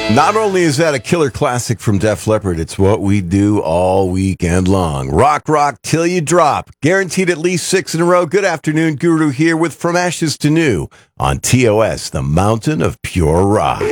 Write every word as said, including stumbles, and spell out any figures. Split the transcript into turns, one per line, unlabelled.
Not only is that a killer classic from Def Leppard, it's what we do all weekend long. Rock, rock till you drop. Guaranteed at least six in a row. Good afternoon, Guru here with From Ashes to New on T O S, the mountain of pure rock.